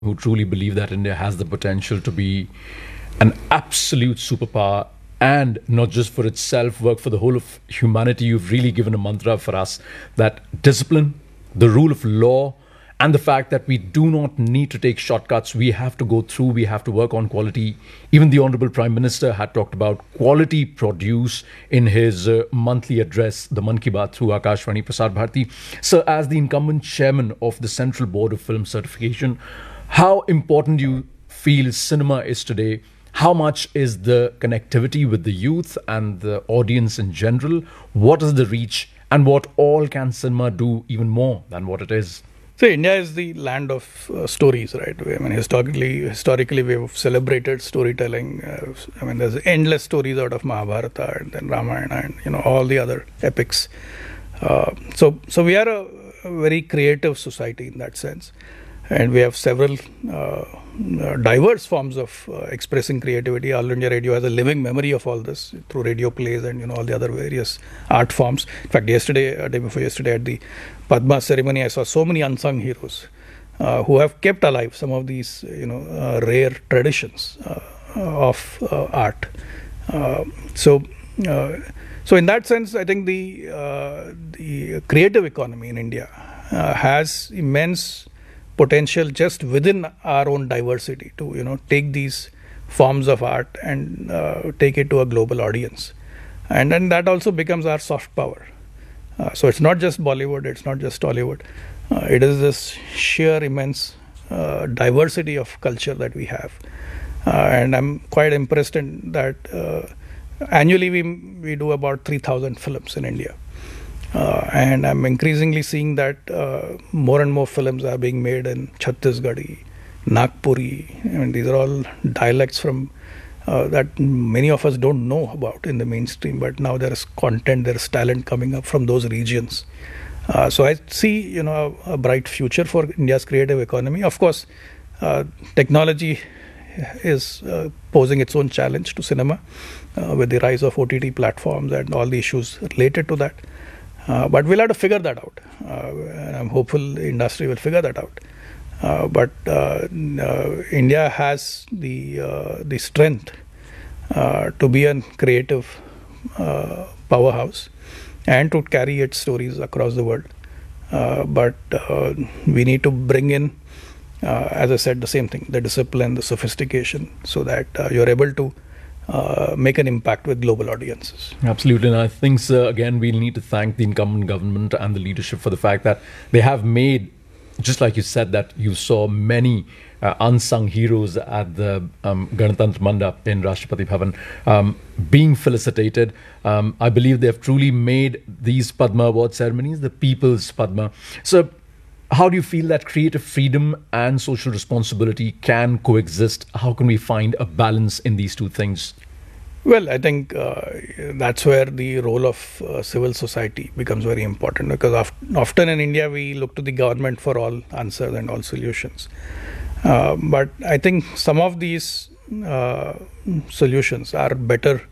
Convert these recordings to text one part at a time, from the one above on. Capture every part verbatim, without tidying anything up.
who truly believe that India has the potential to be an absolute superpower and not just for itself, work for the whole of humanity. You've really given a mantra for us that discipline, the rule of law, and the fact that we do not need to take shortcuts. We have to go through, we have to work on quality. Even the Honorable Prime Minister had talked about quality produce in his uh, monthly address, the Man Ki Baat, through Akashvani Prasar Bharati. So, as the incumbent chairman of the Central Board of Film Certification, how important do you feel cinema is today? How much is the connectivity with the youth and the audience in general? What is the reach? And what all can cinema do even more than what it is? So India is the land of uh, stories, right? I mean, historically, historically we have celebrated storytelling. Uh, I mean, there's endless stories out of Mahabharata and then Ramayana and you know all the other epics. Uh, so, so we are a, a very creative society in that sense, and we have several uh, uh, diverse forms of uh, expressing creativity. All India Radio has a living memory of all this through radio plays and you know all the other various art forms. In fact, yesterday, uh, day before yesterday, at the Padma ceremony, I saw so many unsung heroes uh, who have kept alive some of these, you know, uh, rare traditions uh, of uh, art. Uh, so, uh, so in that sense, I think the uh, the creative economy in India uh, has immense potential just within our own diversity to, you know, take these forms of art and uh, take it to a global audience, and then that also becomes our soft power. Uh, so it's not just Bollywood, it's not just Tollywood. Uh, it is this sheer immense uh, diversity of culture that we have. Uh, and I'm quite impressed in that uh, annually we we do about three thousand films in India. Uh, and I'm increasingly seeing that uh, more and more films are being made in Chhattisgarhi, Nagpuri. I mean, these are all dialects from Uh, that many of us don't know about in the mainstream, but now there is content, there is talent coming up from those regions. Uh, so I see, you know, a, a bright future for India's creative economy. Of course, uh, technology is uh, posing its own challenge to cinema uh, with the rise of O T T platforms and all the issues related to that. Uh, but we'll have to figure that out. Uh, and I'm hopeful the industry will figure that out. Uh, but uh, uh, India has the uh, the strength uh, to be a creative uh, powerhouse and to carry its stories across the world. Uh, but uh, we need to bring in, uh, as I said, the same thing, the discipline, the sophistication, so that uh, you're able to uh, make an impact with global audiences. Absolutely. And I think, sir, again, we'll need to thank the incumbent government and the leadership for the fact that they have made, just like you said, that you saw many uh, unsung heroes at the um, Ganatantra Mandap in Rashtrapati Bhavan um, being felicitated. Um, I believe they have truly made these Padma Award ceremonies the people's Padma. So how do you feel that creative freedom and social responsibility can coexist? How can we find a balance in these two things? Well, I think uh, that's where the role of uh, civil society becomes very important, because of, often in India we look to the government for all answers and all solutions. Uh, but I think some of these uh, solutions are better,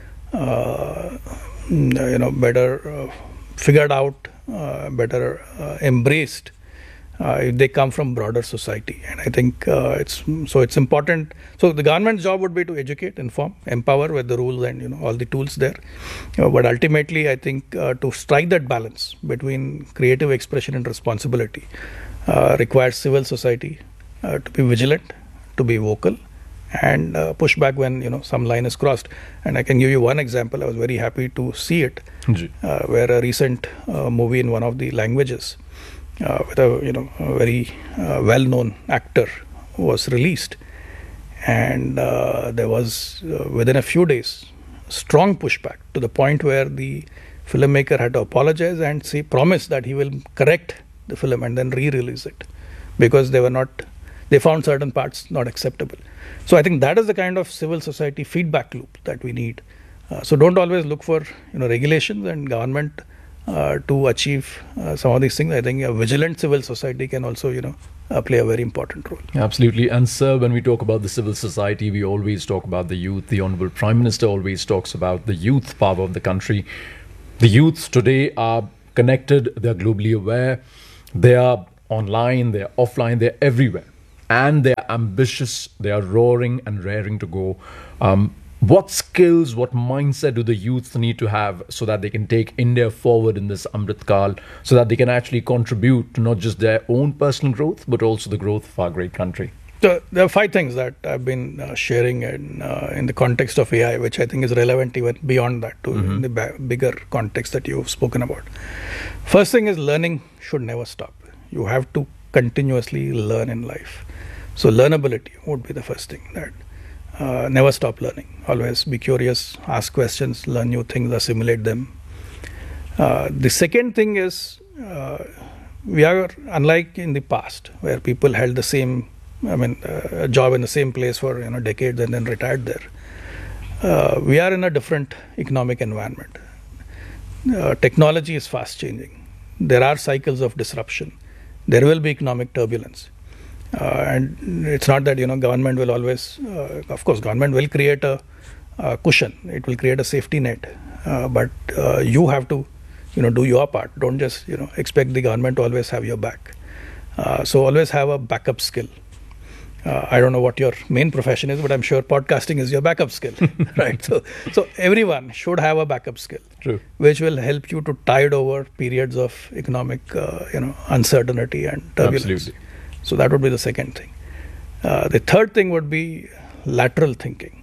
uh, you know, better uh, figured out, uh, better uh, embraced Uh, if they come from broader society. And I think uh, it's so it's important. So the government's job would be to educate, inform, empower with the rules and you know all the tools there. Uh, but ultimately, I think uh, to strike that balance between creative expression and responsibility uh, requires civil society uh, to be vigilant, to be vocal, and uh, push back when you know some line is crossed. And I can give you one example. I was very happy to see it, uh, where a recent uh, movie in one of the languages, Uh, with a you know a very uh, well-known actor, was released, and uh, there was uh, within a few days strong pushback to the point where the filmmaker had to apologize and say promise that he will correct the film and then re-release it, because they were not they found certain parts not acceptable. So I think that is the kind of civil society feedback loop that we need. Uh, so don't always look for you know regulations and government Uh, to achieve uh, some of these things. I think a vigilant civil society can also, you know, uh, play a very important role. Absolutely. And sir, when we talk about the civil society, we always talk about the youth. The Honorable Prime Minister always talks about the youth power of the country. The youth today are connected, they're globally aware, they are online, they're offline, they're everywhere. and they are ambitious, they are roaring and raring to go. Um, what skills, what mindset do the youth need to have so that they can take India forward in this Amrit Kal, so that they can actually contribute to not just their own personal growth, but also the growth of our great country? So there are five things that I've been uh, sharing in, uh, in the context of A I, which I think is relevant even beyond that, to mm-hmm. in the ba- bigger context that you've spoken about. First thing is learning should never stop. You have to continuously learn in life. So learnability would be the first thing. That uh, never stop learning. Always be curious, ask questions, learn new things, assimilate them. Uh, the second thing is uh, we are unlike in the past where people held the same I mean, uh, a job in the same place for you know decades and then retired there. Uh, we are in a different economic environment. Uh, technology is fast changing. There are cycles of disruption. There will be economic turbulence, uh, and it's not that you know government will always. Uh, of course, government will create a, a cushion. It will create a safety net, uh, but uh, you have to, you know, do your part. Don't just you know expect the government to always have your back. Uh, so always have a backup skill. Uh, I don't know what your main profession is, but I'm sure podcasting is your backup skill, right? So, so everyone should have a backup skill, True. which will help you to tide over periods of economic, uh, you know, uncertainty and turbulence. Absolutely. So that would be the second thing. Uh, the third thing would be lateral thinking,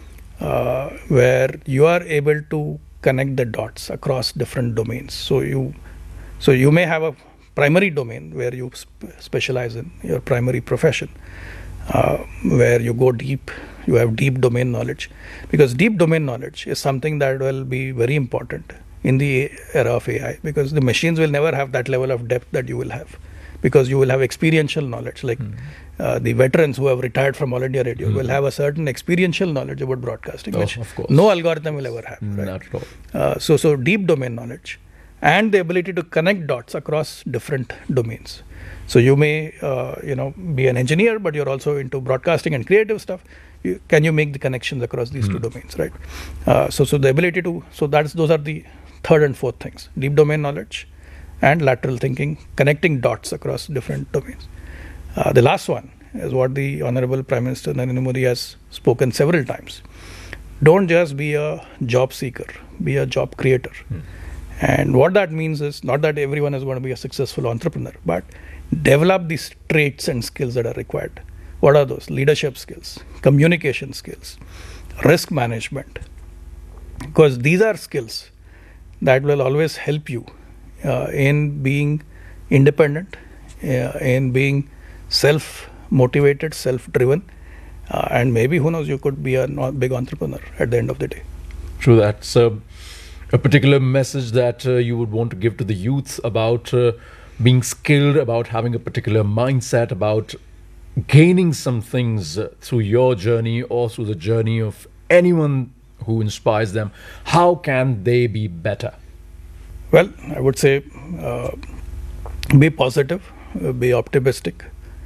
uh, where you are able to connect the dots across different domains. So you, so you may have a primary domain where you sp- specialize in your primary profession. Uh, where you go deep, you have deep domain knowledge, because deep domain knowledge is something that will be very important in the era of A I, because the machines will never have that level of depth that you will have, because you will have experiential knowledge. Like mm. uh, the veterans who have retired from All India Radio mm. will have a certain experiential knowledge about broadcasting, oh, which of course. no algorithm will ever have. Not right? at all. Uh, so, so deep domain knowledge and the ability to connect dots across different domains. So you may, uh, you know, be an engineer, but you're also into broadcasting and creative stuff. You, can you make the connections across these mm. two domains, right? Uh, so, so the ability to, so that's those are the third and fourth things: deep domain knowledge and lateral thinking, connecting dots across different domains. Uh, the last one is what the Honorable Prime Minister Narendra Modi has spoken several times: don't just be a job seeker, be a job creator. Mm. And what that means is not that everyone is going to be a successful entrepreneur, but develop these traits and skills that are required. What are those? Leadership skills, communication skills, risk management. Because these are skills that will always help you uh, in being independent, uh, in being self-motivated, self-driven, uh, and maybe, who knows, you could be a big entrepreneur at the end of the day. True that. So, a particular message that uh, you would want to give to the youth about uh, being skilled, about having a particular mindset, about gaining some things uh, through your journey or through the journey of anyone who inspires them. How can they be better? Well, I would say uh, be positive, uh, be optimistic,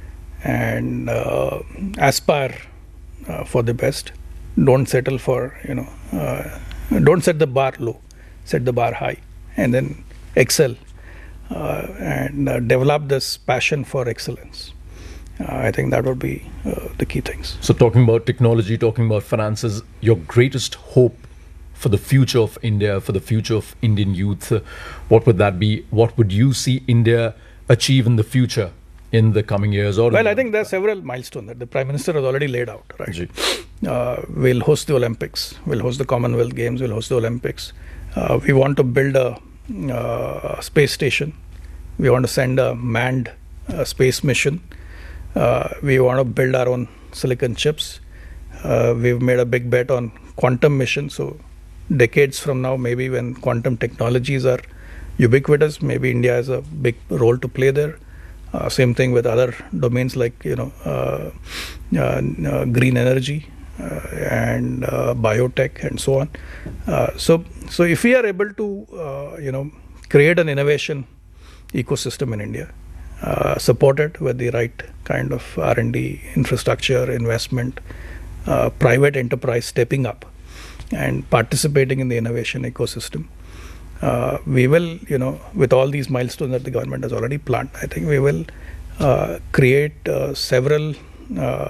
and uh, aspire uh, for the best. Don't settle for, you know, uh, don't set the bar low, set the bar high, and then excel. Uh, and uh, develop this passion for excellence. Uh, I think that would be uh, the key things. So talking about technology, talking about finances, your greatest hope for the future of India, for the future of Indian youth, uh, what would that be? What would you see India achieve in the future, in the coming years? Or well, I think there are several milestones that the Prime Minister has already laid out. Right? Uh, we'll host the Olympics, we'll host the Commonwealth Games, we'll host the Olympics. Uh, we want to build a Uh, space station. We want to send a manned uh, space mission. Uh, we want to build our own silicon chips. Uh, we've made a big bet on quantum mission. So decades from now, maybe when quantum technologies are ubiquitous, maybe India has a big role to play there. Uh, same thing with other domains like, you know, uh, uh, uh, green energy uh, and uh, biotech and so on. Uh, so, so if we are able to, uh, you know, create an innovation ecosystem in India, uh, support it with the right kind of R and D infrastructure, investment, uh, private enterprise stepping up and participating in the innovation ecosystem. Uh, we will, you know, with all these milestones that the government has already planned, I think we will uh, create uh, several uh,